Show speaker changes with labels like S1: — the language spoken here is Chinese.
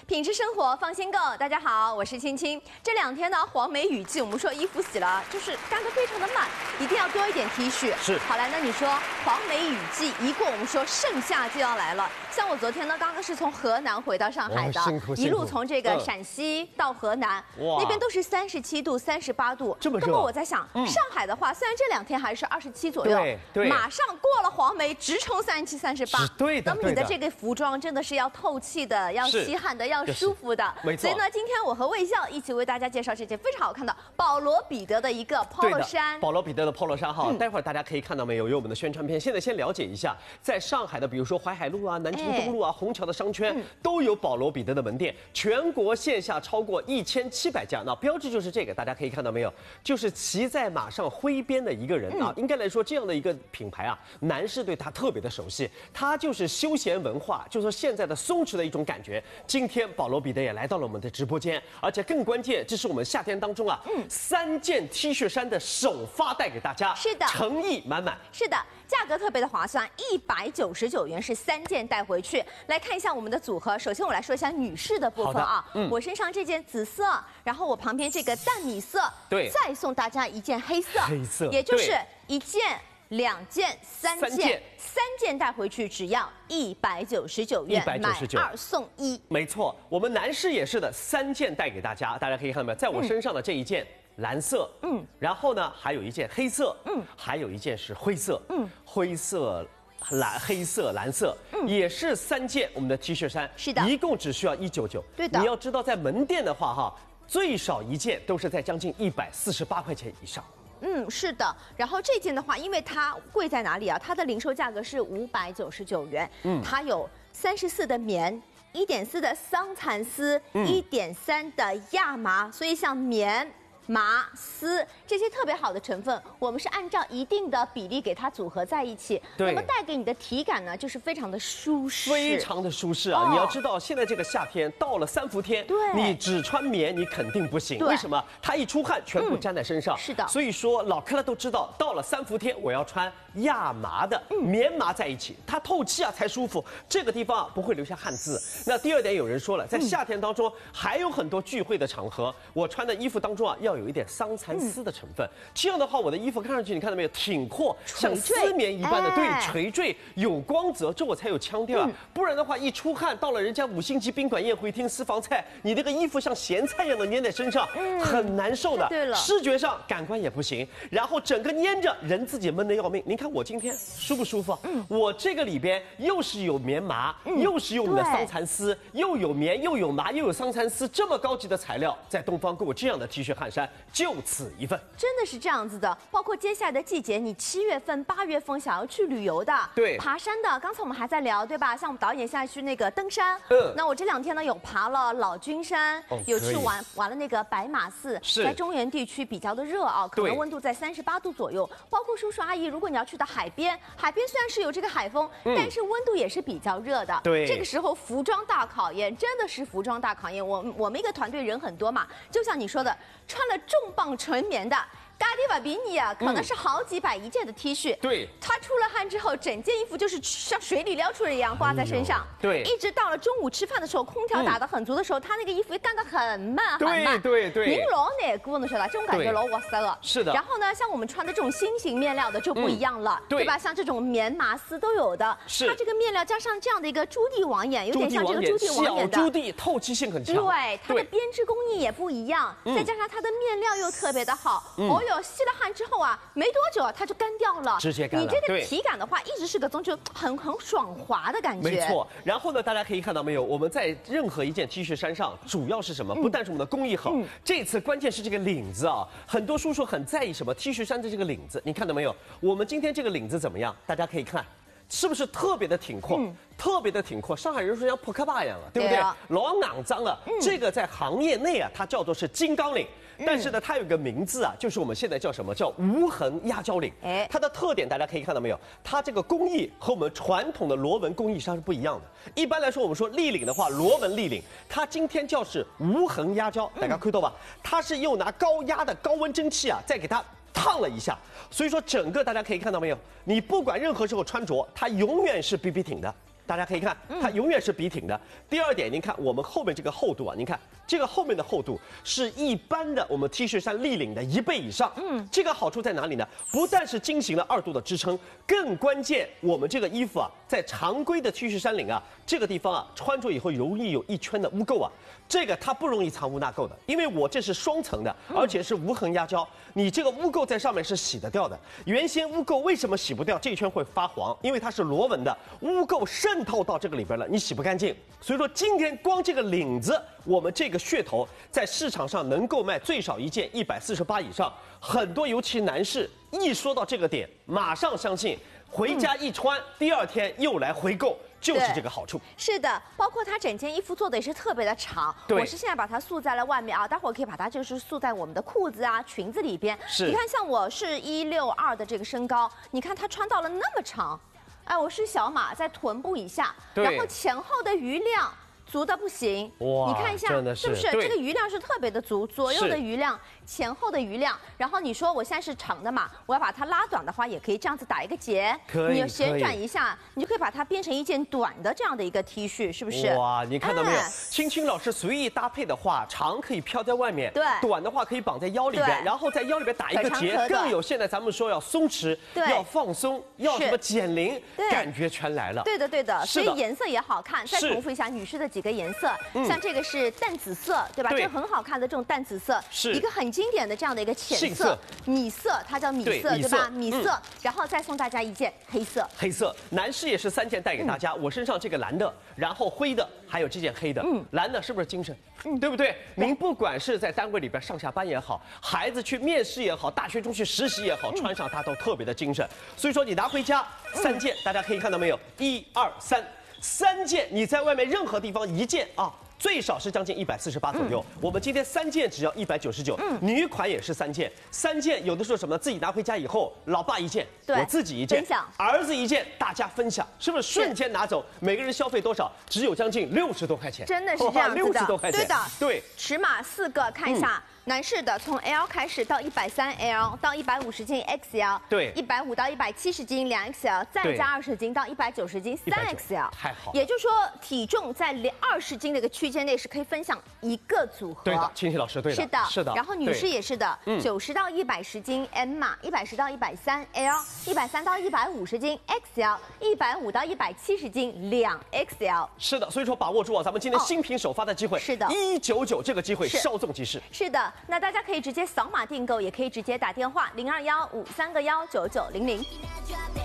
S1: 品质生活，放心购。大家好，我是青青。这两天呢，黄梅雨季，我们说衣服洗了就是干得非常的慢，一定要多一点 T 恤。
S2: 是。
S1: 好来，那你说黄梅雨季一过，我们说盛夏就要来了。像我昨天呢，刚刚是从河南回到上海的，一路从这个陕西到河南，那边都是37度、38度，
S2: 这么热。
S1: 那么我在想，上海的话，虽然这两天还是27左右，
S2: 对，
S1: 马上过了黄梅，直冲37、38。
S2: 对的。
S1: 那么你的这个服装真的是要透气的，要吸汗的，要舒服的。
S2: 没错。
S1: 所以呢，今天我和魏笑一起为大家介绍这件非常好看的保罗彼得的一个 polo 衫。
S2: 保罗彼得的 polo 衫哈，待会儿大家可以看到没有？有我们的宣传片。现在先了解一下，在上海的，比如说淮海路啊、南京东路啊、虹桥的商圈都有保罗彼得的门店，全国线下超过1700家。那标志就是这个，大家可以看到没有？就是骑在马上挥鞭的一个人啊。应该来说，这样的一个品牌啊，男士对他特别的熟悉，它就是休闲文化，就是说现在的松弛的一种感觉。今天保罗彼得也来到了我们的直播间，而且更关键，这是我们夏天当中啊，3件 T 恤衫的首发带给大家。
S1: 是的，
S2: 诚意满满。
S1: 是的，价格特别的划算，199元是3件带回去。来看一下我们的组合，首先我来说一下女士的部分啊，我身上这件紫色，然后我旁边这个淡米色，
S2: 对，
S1: 再送大家一件黑色，
S2: 也
S1: 就是1件。2件、3件带回去只要199元，买2送1。
S2: 没错，我们男士也是的，3件带给大家，大家可以看到没有？在我身上的这一件蓝色，然后呢还有一件黑色，还有一件是灰色，灰色。黑色、蓝色，也是3件我们的 T 恤衫，
S1: 是的，
S2: 一共只需要199。
S1: 对的，
S2: 你要知道，在门店的话，哈，最少1件都是在将近148块钱以上。
S1: 是的。然后这件的话，因为它贵在哪里啊？它的零售价格是599元，它有34的棉，1.4的桑蚕丝，1.3的亚麻，所以像棉、麻、丝这些特别好的成分，我们是按照一定的比例给它组合在一起，那么带给你的体感呢，就是非常的舒适，
S2: 非常的舒适啊！你要知道，现在这个夏天到了3伏天，你只穿棉你肯定不行，为什么？它一出汗全部粘在身上，
S1: 是的。
S2: 所以说老克拉都知道，到了3伏天我要穿亚麻的，棉麻在一起，它透气啊才舒服，这个地方啊不会留下汗渍。那第二点，有人说了，在夏天当中还有很多聚会的场合，我穿的衣服当中啊要有一点桑蚕丝的成分，这样的话，我的衣服看上去你看到没有，挺阔，像丝棉一般的，对，垂坠有光泽，这我才有腔调啊。不然的话，一出汗，到了人家5星级宾馆宴会厅私房菜，你那个衣服像咸菜一样的粘在身上，很难受的。
S1: 对了，
S2: 视觉上感官也不行，然后整个粘着，人自己闷得要命。您看我今天舒不舒服？我这个里边又是有棉麻，又是用的桑蚕丝，又有棉，又有麻，又有桑蚕丝，这么高级的材料，在东方给我这样的 T 恤汗衫。就此一份，
S1: 真的是这样子的。包括接下来的季节，你7月份、8月份想要去旅游的，
S2: 对，
S1: 爬山的，刚才我们还在聊，对吧？像我们导演现在去那个登山，那我这2天呢有爬了老君山，有去玩了那个白马寺，在中原地区比较的热啊，可能温度在38度左右。包括叔叔阿姨，如果你要去到海边，海边虽然是有这个海风，但是温度也是比较热的。
S2: 对，
S1: 这个时候服装大考验，真的是服装大考验。我们一个团队人很多嘛，就像你说的，穿了重磅纯棉的。咖喱瓦比尼啊，可能是好几百一件的 T 恤，
S2: 对，
S1: 它出了汗之后，整件衣服就是像水里撩出来一样挂在身上，
S2: 对，
S1: 一直到了中午吃饭的时候，空调打得很足的时候，它那个衣服干得很慢很慢，
S2: 对，
S1: 您老哪股呢？晓得这种感觉老哇塞了，
S2: 是的。
S1: 然后呢，像我们穿的这种新型面料的就不一样了，对吧？像这种棉麻丝都有的，它这个面料加上这样的一个朱棣网眼，有点像这个朱棣网眼的，
S2: 小朱棣透气性很强，
S1: 对，它的编织工艺也不一样，再加上它的面料又特别的好，哦哟，吸了汗之后啊，没多久啊，它就干掉了，
S2: 直接干了。
S1: 你这个体感的话，一直是个就很爽滑的感觉。
S2: 没错。然后呢，大家可以看到没有？我们在任何一件 T 恤衫上，主要是什么？不但是我们的工艺好，这次关键是这个领子啊。很多叔叔很在意什么 T 恤衫的这个领子，你看到没有？我们今天这个领子怎么样？大家可以看。是不是特别的挺阔？特别的挺阔，上海人说像扑克巴一样了，对不对？老肮脏了。这个在行业内啊，它叫做是金刚领。但是呢，它有个名字啊，就是我们现在叫什么？叫无痕压胶领。它的特点大家可以看到没有？它这个工艺和我们传统的螺纹工艺上是不一样的。一般来说，我们说立领的话，螺纹立领，它今天叫是无痕压胶，大家看到吧？它是又拿高压的高温蒸汽啊，再给它烫了一下，所以说整个大家可以看到没有？你不管任何时候穿着，它永远是笔挺的。 大家可以看，它永远是笔挺的。第二点，您看我们后面这个厚度啊，您看这个后面的厚度是一般的我们 T 恤衫立领的1倍以上。这个好处在哪里呢？不但是进行了2度的支撑，更关键，我们这个衣服啊，在常规的 T 恤衫领啊，这个地方啊，穿着以后容易有一圈的污垢啊。这个它不容易藏污纳垢的，因为我这是双层的，而且是无痕压胶，你这个污垢在上面是洗得掉的。原先污垢为什么洗不掉？这一圈会发黄，因为它是螺纹的，污垢渗透到这个里边了，你洗不干净。所以说今天光这个领子，我们这个噱头在市场上能够卖最少一件148以上，很多尤其男士一说到这个点，马上相信，回家一穿，第2天又来回购。就是这个好处。
S1: 是的，包括它整件衣服做的也是特别的长。我是现在把它束在了外面啊，待会儿可以把它就是束在我们的裤子啊、裙子里边。你看，像我是162的这个身高，你看它穿到了那么长，哎，我是小码在臀部以下，然后前后的余量足的不行。哇，你看一下，是不是这个余量是特别的足？左右的余量，前后的余量。然后你说我现在是长的嘛，我要把它拉短的话，也可以这样子打一个结，你要旋转一下，你就可以把它变成一件短的这样的一个 T 恤，是不是？
S2: 哇，你看到没有？青青老师随意搭配的话，长可以飘在外面，对，短的话可以绑在腰里边，然后在腰里边打一个结，更有现在咱们说要松弛，要放松，要什么减龄，感觉全来了。
S1: 对的，对的，所以颜色也好看。再重复一下女士的几个颜色，像这个是淡紫色，对吧？这个很好看的这种淡紫色，是一个很经典的这样的一个浅色，米色，它叫米色，对吧？米色，然后再送大家一件黑色。
S2: 黑色，男士也是3件带给大家。我身上这个蓝的，然后灰的，还有这件黑的。蓝的是不是精神？对不对？您不管是在单位里边上下班也好，孩子去面试也好，大学中去实习也好，穿上它都特别的精神。所以说你拿回家3件，大家可以看到没有？1、2、3件，你在外面任何地方1件啊。最少是将近148左右，我们今天3件只要199，女款也是3件，3件有的时候什么自己拿回家以后，老爸1件，我自己1件，儿子1件，大家分享，是不是瞬间拿走？每个人消费多少？只有将近60多块钱，
S1: 真的是这样子的，
S2: 60多块钱，
S1: 对的，
S2: 对，
S1: 尺码4个，看一下。男士的从 L 开始到130L 到150斤 XL， 对，150到170斤2XL， 再加20斤到190斤3XL，
S2: 太好。
S1: 也就是说，体重在20斤的一个区间内是可以分享1个组合。
S2: 对的，青青老师对的。
S1: 是的，是的。然后女士也是的，90到110斤 M 码，110到130L，130到150斤 XL，150到170斤2XL。
S2: 是的，所以说把握住啊，咱们今天新品首发的机会。是的，199这个机会稍纵即逝。
S1: 是的。那大家可以直接扫码订购，也可以直接打电话0215319900。